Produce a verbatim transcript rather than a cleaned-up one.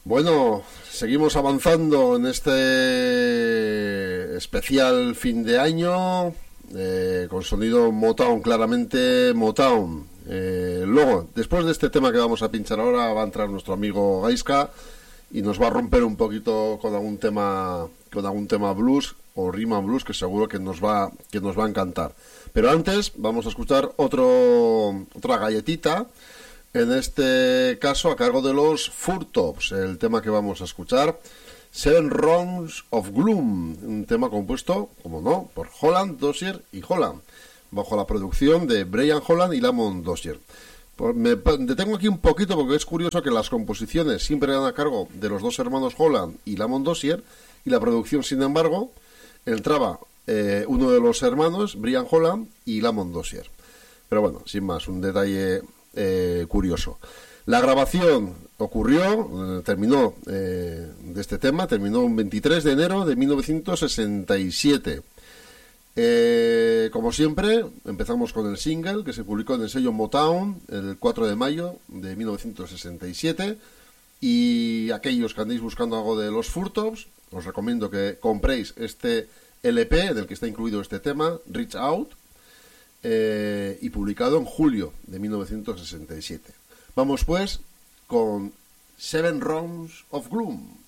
Bueno, seguimos avanzando en este especial fin de año, eh, con sonido Motown, claramente Motown. Eh, luego, después de este tema que vamos a pinchar ahora, va a entrar nuestro amigo Gaiska y nos va a romper un poquito con algún tema, con algún tema blues o rhythm and blues que seguro que nos va, que nos va a encantar. Pero antes vamos a escuchar otro, otra galletita. En este caso, a cargo de los Four Tops, el tema que vamos a escuchar, Seven Rounds of Gloom, un tema compuesto, como no, por Holland, Dozier y Holland, bajo la producción de Brian Holland y Lamont Dozier. Pues me detengo aquí un poquito porque es curioso que las composiciones siempre eran a cargo de los dos hermanos Holland y Lamont Dozier, y la producción, sin embargo, entraba eh, uno de los hermanos, Brian Holland y Lamont Dozier. Pero bueno, sin más, un detalle Eh, curioso. La grabación ocurrió, eh, terminó eh, de este tema, terminó un veintitrés de enero de mil novecientos sesenta y siete. Eh, como siempre, empezamos con el single que se publicó en el sello Motown el cuatro de mayo de mil novecientos sesenta y siete. Y aquellos que andéis buscando algo de los Four Tops, os recomiendo que compréis este L P en el que está incluido este tema, Reach Out. Eh, y publicado en julio de mil novecientos sesenta y siete. Vamos pues con Seven Rounds of Gloom.